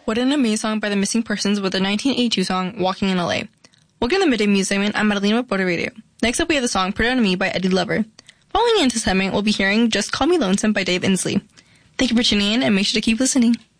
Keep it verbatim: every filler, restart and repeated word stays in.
What an amazing song by the Missing Persons with the nineteen eighty-two song Walking in L A. Welcome to the Midday Music Segment. I'm Madeline with Border Radio. Next up, we have the song Put It On Me by Eddie Lover. Following into the segment, we'll be hearing Just Call Me Lonesome by Dave Inslee. Thank you for tuning in, and make sure to keep listening.